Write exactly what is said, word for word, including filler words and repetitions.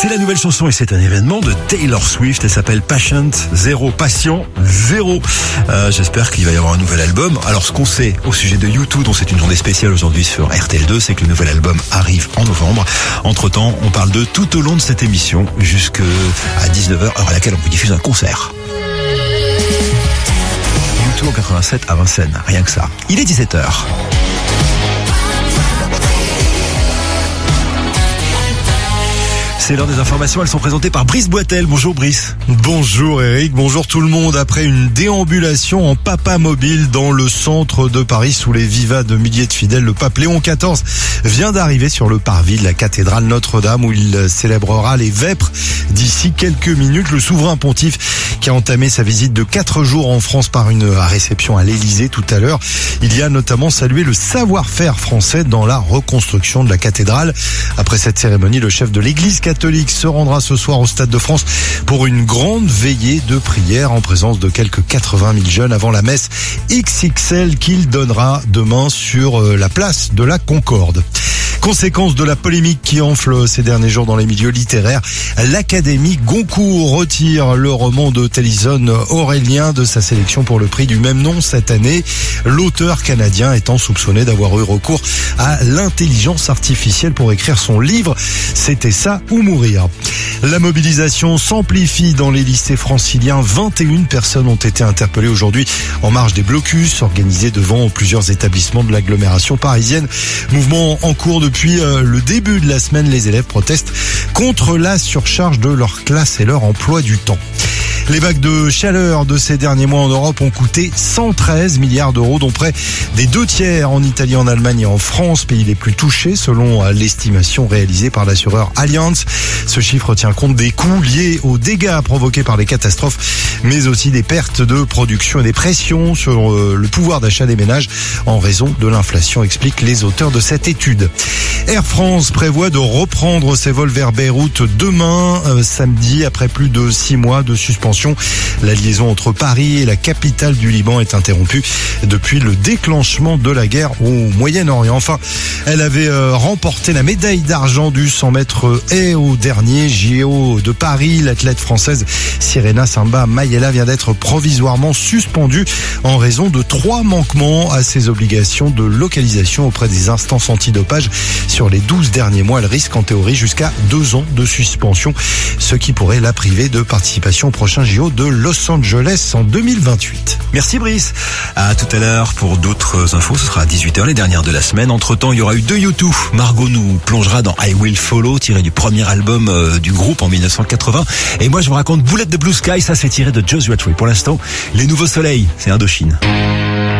C'est la nouvelle chanson et c'est un événement de Taylor Swift. Elle s'appelle Patient Zero. Patient Zero. Euh, j'espère qu'il va y avoir un nouvel album. Alors, ce qu'on sait au sujet de U deux, dont c'est une journée spéciale aujourd'hui sur R T L deux, c'est que le nouvel album arrive en novembre. Entre-temps, on parle de tout au long de cette émission, jusqu'à dix-neuf heures, heure à laquelle on vous diffuse un concert. U deux en quatre-vingt-sept à Vincennes, rien que ça. Il est dix-sept heures. C'est l'heure des informations, elles sont présentées par Brice Boitel. Bonjour Brice. Bonjour Eric, bonjour tout le monde. Après une déambulation en papa mobile dans le centre de Paris sous les vivas de milliers de fidèles, le pape Léon quatorze vient d'arriver sur le parvis de la cathédrale Notre-Dame où il célébrera les vêpres d'ici quelques minutes. Le souverain pontife qui a entamé sa visite de quatre jours en France par une réception à l'Élysée tout à l'heure. Il y a notamment salué le savoir-faire français dans la reconstruction de la cathédrale. Après cette cérémonie, le chef de l'église catholique se rendra ce soir au Stade de France pour une grande veillée de prière en présence de quelques quatre-vingt mille jeunes avant la messe X X L qu'il donnera demain sur la place de la Concorde. Conséquence de la polémique qui enfle ces derniers jours dans les milieux littéraires, l'Académie Goncourt retire le roman de Tennyson Aurélien de sa sélection pour le prix du même nom cette année. L'auteur canadien étant soupçonné d'avoir eu recours à l'intelligence artificielle pour écrire son livre « C'était ça ou mourir ». La mobilisation s'amplifie dans les lycées franciliens. vingt et une personnes ont été interpellées aujourd'hui en marge des blocus organisés devant plusieurs établissements de l'agglomération parisienne. Mouvement en cours depuis le début de la semaine. Les élèves protestent contre la surcharge de leur classe et leur emploi du temps. Les vagues de chaleur de ces derniers mois en Europe ont coûté cent treize milliards d'euros, dont près des deux tiers en Italie, en Allemagne et en France, pays les plus touchés selon l'estimation réalisée par l'assureur Allianz. Ce chiffre tient compte des coûts liés aux dégâts provoqués par les catastrophes, mais aussi des pertes de production et des pressions sur le pouvoir d'achat des ménages en raison de l'inflation, expliquent les auteurs de cette étude. Air France prévoit de reprendre ses vols vers Beyrouth demain, euh, samedi, après plus de six mois de suspension. La liaison entre Paris et la capitale du Liban est interrompue depuis le déclenchement de la guerre au Moyen-Orient. Enfin, elle avait euh, remporté la médaille d'argent du cent mètres haies au dernier J O de Paris. L'athlète française Sirena Samba Mayela vient d'être provisoirement suspendue en raison de trois manquements à ses obligations de localisation auprès des instances antidopage. Sur les douze derniers mois, elle risque en théorie jusqu'à deux ans de suspension, ce qui pourrait la priver de participation au prochain J O de Los Angeles en deux mille vingt-huit. Merci Brice. À tout à l'heure pour d'autres infos. Ce sera à dix-huit heures, les dernières de la semaine. Entre temps, il y aura eu deux U deux. Margot nous plongera dans I Will Follow, tiré du premier album euh, du groupe en dix-neuf cent quatre-vingts. Et moi, je vous raconte Bullet de Blue Sky. Ça, c'est tiré de Joshua Tree. Pour l'instant, les nouveaux soleils, c'est Indochine.